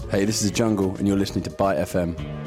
Hey, this is Jungle, and you're listening to Byte FM.